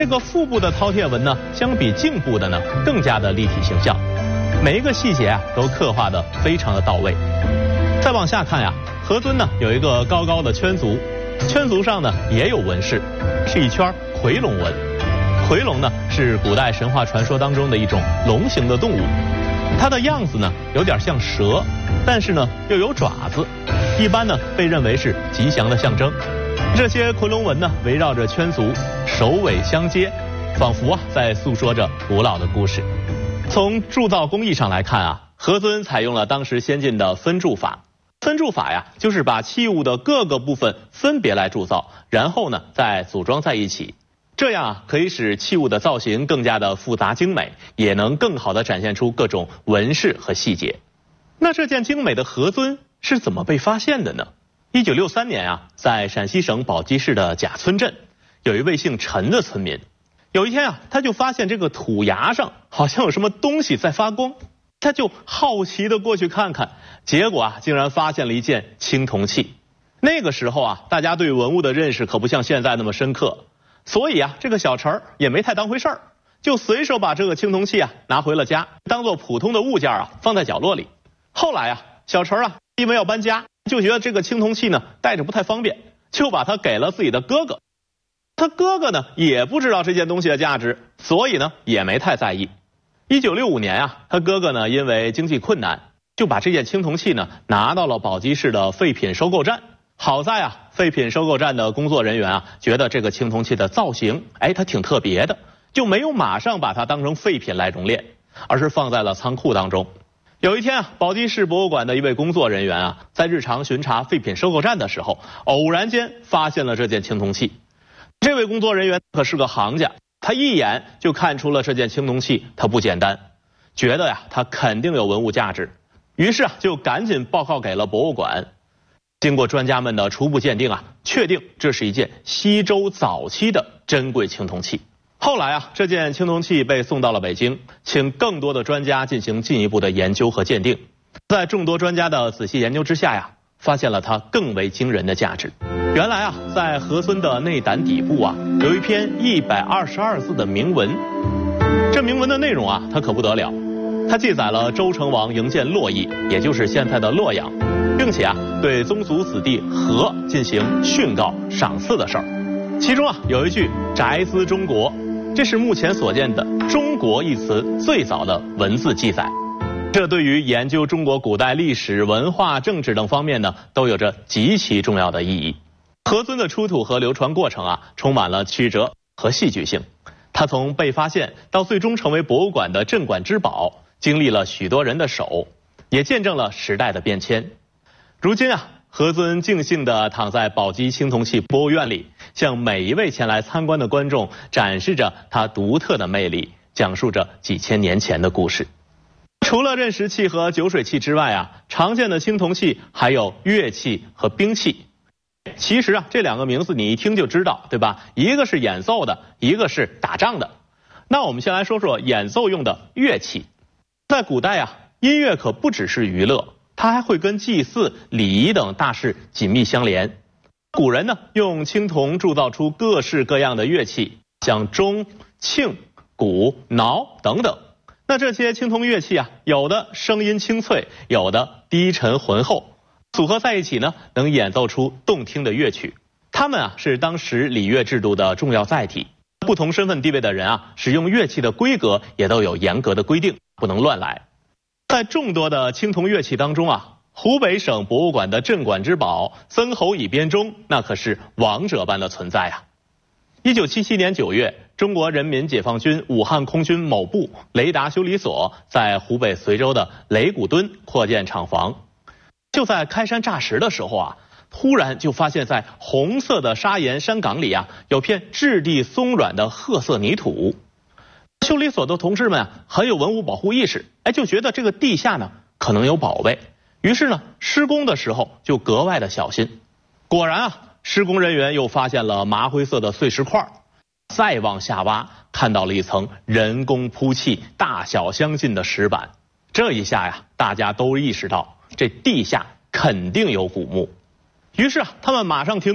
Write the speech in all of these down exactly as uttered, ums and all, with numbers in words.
这个腹部的饕餮纹呢，相比颈部的呢，更加的立体形象，每一个细节啊都刻画的非常的到位。再往下看呀，何尊呢有一个高高的圈足，圈足上呢也有纹饰，是一圈夔龙纹。夔龙呢是古代神话传说当中的一种龙形的动物，它的样子呢有点像蛇，但是呢又有爪子，一般呢被认为是吉祥的象征。这些夔龙纹呢围绕着圈足，首尾相接，仿佛啊在诉说着古老的故事。从铸造工艺上来看啊，何尊采用了当时先进的分铸法。分铸法呀，就是把器物的各个部分分别来铸造，然后呢再组装在一起。这样啊，可以使器物的造型更加的复杂精美，也能更好的展现出各种纹饰和细节。那这件精美的何尊是怎么被发现的呢？一九六三年啊，在陕西省宝鸡市的贾村镇，有一位姓陈的村民，有一天啊，他就发现这个土崖上好像有什么东西在发光，他就好奇的过去看看，结果啊，竟然发现了一件青铜器。那个时候啊，大家对文物的认识可不像现在那么深刻，所以啊，这个小陈也没太当回事儿，就随手把这个青铜器啊拿回了家，当做普通的物件啊放在角落里。后来啊，小陈啊因为要搬家，就觉得这个青铜器呢带着不太方便，就把它给了自己的哥哥。他哥哥呢也不知道这件东西的价值，所以呢也没太在意。一九六五年啊，他哥哥呢因为经济困难，就把这件青铜器呢拿到了宝鸡市的废品收购站。好在啊，废品收购站的工作人员啊觉得这个青铜器的造型，哎，它挺特别的，就没有马上把它当成废品来熔炼，而是放在了仓库当中。有一天啊，宝鸡市博物馆的一位工作人员啊，在日常巡查废品收购站的时候，偶然间发现了这件青铜器。这位工作人员可是个行家，他一眼就看出了这件青铜器它不简单，觉得呀它肯定有文物价值，于是啊就赶紧报告给了博物馆。经过专家们的初步鉴定啊，确定这是一件西周早期的珍贵青铜器。后来啊，这件青铜器被送到了北京，请更多的专家进行进一步的研究和鉴定。在众多专家的仔细研究之下呀，发现了它更为惊人的价值。原来啊，在何尊的内胆底部啊，有一篇一百二十二字的铭文。这铭文的内容啊，它可不得了，它记载了周成王营建洛邑，也就是现在的洛阳，并且啊，对宗族子弟何进行训告赏赐的事儿。其中啊，有一句宅兹中国，这是目前所见的中国一词最早的文字记载。这对于研究中国古代历史、文化、政治等方面呢，都有着极其重要的意义。何尊的出土和流传过程啊，充满了曲折和戏剧性。它从被发现到最终成为博物馆的镇馆之宝，经历了许多人的手，也见证了时代的变迁。如今啊，何尊静静地躺在宝鸡青铜器博物院里，向每一位前来参观的观众展示着它独特的魅力，讲述着几千年前的故事。除了砧石器和酒水器之外啊，常见的青铜器还有乐器和兵器。其实啊，这两个名字你一听就知道，对吧？一个是演奏的，一个是打仗的。那我们先来说说演奏用的乐器。在古代啊，音乐可不只是娱乐，它还会跟祭祀、礼仪等大事紧密相连。古人呢，用青铜铸造出各式各样的乐器，像钟、磬、鼓、铙等等。那这些青铜乐器啊，有的声音清脆，有的低沉浑厚，组合在一起呢，能演奏出动听的乐曲。它们啊，是当时礼乐制度的重要载体。不同身份地位的人啊，使用乐器的规格也都有严格的规定，不能乱来。在众多的青铜乐器当中啊，湖北省博物馆的镇馆之宝曾侯乙编钟，那可是王者般的存在啊。一九七七年九月，中国人民解放军武汉空军某部雷达修理所在湖北随州的雷鼓墩扩建厂房。就在开山炸石的时候啊，突然就发现在红色的砂岩山岗里啊，有片质地松软的褐色泥土。修理所的同志们啊，很有文物保护意识，哎，就觉得这个地下呢可能有宝贝，于是呢施工的时候就格外的小心。果然啊，施工人员又发现了麻灰色的碎石块，再往下挖，看到了一层人工铺砌、大小相近的石板。这一下呀，大家都意识到这地下肯定有古墓。于是啊，他们马上停工，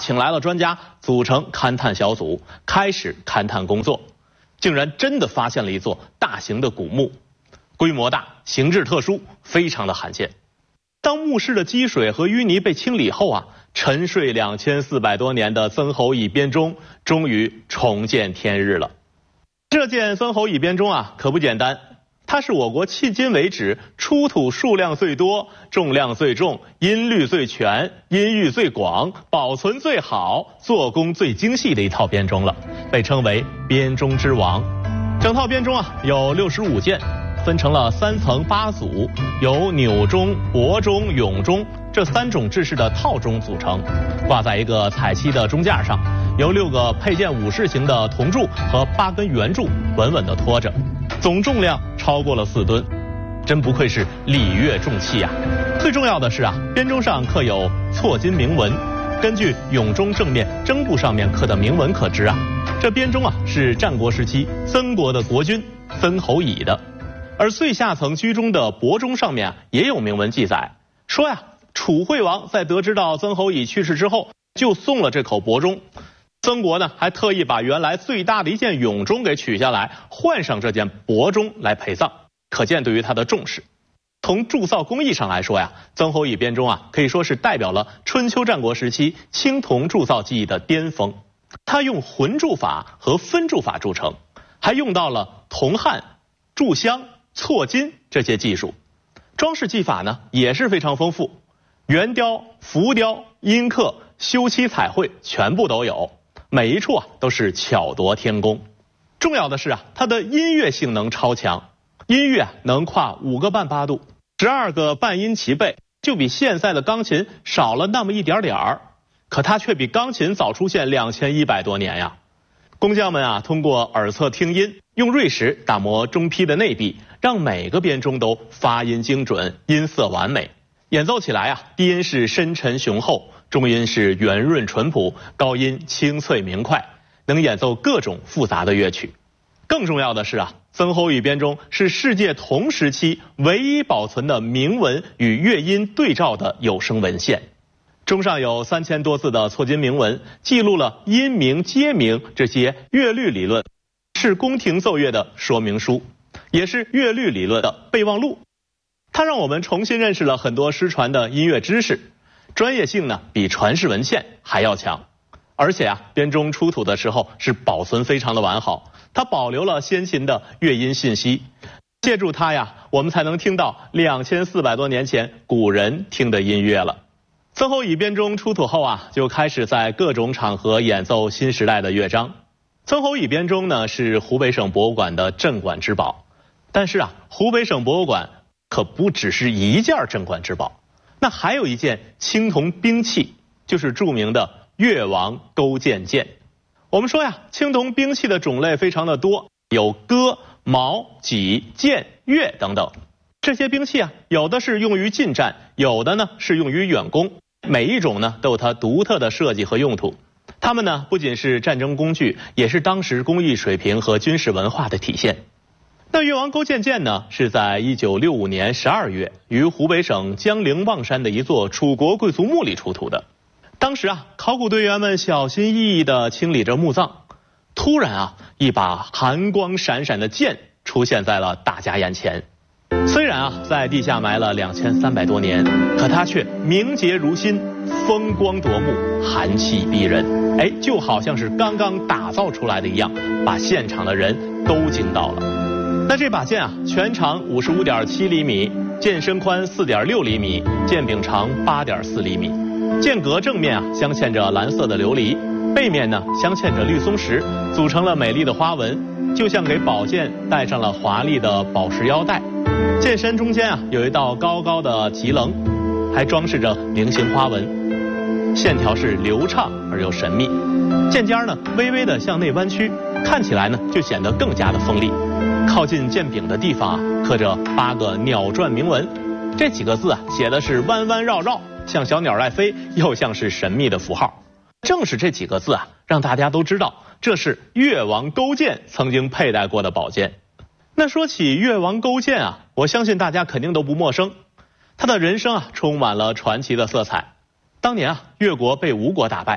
请来了专家，组成勘探小组，开始勘探工作，竟然真的发现了一座大型的古墓，规模大，形制特殊，非常的罕见。当墓室的积水和淤泥被清理后啊，沉睡两千四百多年的曾侯乙编钟终于重见天日了。这件曾侯乙编钟啊，可不简单，它是我国迄今为止出土数量最多、重量最重、音律最全、音域最广、保存最好、做工最精细的一套编钟了，被称为编钟之王。整套编钟啊有六十五件，分成了三层八组，由钮钟、钹钟、永钟这三种制式的套钟组成，挂在一个彩漆的钟架上，由六个配件武士形的铜柱和八根圆柱稳稳地托着，总重量超过了四吨，真不愧是礼乐重器啊！最重要的是啊，编钟上刻有错金铭文，根据永钟正面针部上面刻的铭文可知啊，这编钟啊是战国时期曾国的国君曾侯乙的。而最下层居中的帛钟上面啊也有铭文记载，说呀，楚惠王在得知到曾侯乙去世之后，就送了这口帛钟。曾国呢还特意把原来最大的一件永钟给取下来，换上这件帛钟来陪葬，可见对于他的重视。从铸造工艺上来说呀，曾侯乙编钟啊可以说是代表了春秋战国时期青铜铸造技艺的巅峰。它用混铸法和分铸法铸成，还用到了铜焊、铸镶、错金这些技术。装饰技法呢也是非常丰富，圆雕、浮雕、阴刻、修漆彩绘全部都有，每一处啊都是巧夺天工。重要的是啊，它的音乐性能超强，音乐能跨五个半八度，十二个半音齐备，就比现在的钢琴少了那么一点点儿，可它却比钢琴早出现两千一百多年呀。工匠们啊，通过耳侧听音，用锐石打磨钟坯的内壁，让每个编钟都发音精准，音色完美。演奏起来啊，低音是深沉雄厚，中音是圆润淳朴，高音清脆明快，能演奏各种复杂的乐曲。更重要的是啊，曾侯乙编钟是世界同时期唯一保存的铭文与乐音对照的有声文献。钟上有三千多字的错金铭文，记录了音鸣、阶鸣这些乐律理论，是宫廷奏乐的说明书，也是乐律理论的备忘录。它让我们重新认识了很多失传的音乐知识，专业性呢比传世文献还要强。而且啊，编钟出土的时候是保存非常的完好，它保留了先秦的乐音信息，借助它呀，我们才能听到两千四百多年前古人听的音乐了。曾侯乙编钟出土后啊，就开始在各种场合演奏新时代的乐章。曾侯乙编钟呢是湖北省博物馆的镇馆之宝，但是啊，湖北省博物馆可不只是一件镇馆之宝，那还有一件青铜兵器，就是著名的越王勾践剑。我们说呀，青铜兵器的种类非常的多，有戈、矛、戟、剑、钺等等。这些兵器啊，有的是用于近战，有的呢是用于远攻，每一种呢都有它独特的设计和用途。它们呢不仅是战争工具，也是当时工艺水平和军事文化的体现。那越王勾践剑呢，是在一九六五年十二月于湖北省江陵望山的一座楚国贵族墓里出土的。当时啊，考古队员们小心翼翼地清理着墓葬，突然啊，一把寒光闪闪的剑出现在了大家眼前。虽然啊，在地下埋了两千三百多年，可它却明洁如新，风光夺目，寒气逼人。哎，就好像是刚刚打造出来的一样，把现场的人都惊到了。那这把剑啊，全长五十五点七厘米，剑身宽四点六厘米，剑柄长八点四厘米。剑格正面啊镶嵌着蓝色的琉璃，背面呢镶嵌着绿松石，组成了美丽的花纹，就像给宝剑戴上了华丽的宝石腰带。剑身中间啊有一道高高的棘棱，还装饰着菱形花纹，线条是流畅而又神秘。剑尖呢微微的向内弯曲，看起来呢就显得更加的锋利。靠近剑柄的地方啊刻着八个鸟篆铭文，这几个字啊写的是弯弯绕绕，像小鸟在飞，又像是神秘的符号。正是这几个字啊，让大家都知道这是越王勾践曾经佩戴过的宝剑。那说起越王勾践啊，我相信大家肯定都不陌生。他的人生啊，充满了传奇的色彩。当年啊，越国被吴国打败，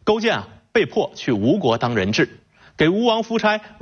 勾践啊被迫去吴国当人质，给吴王夫差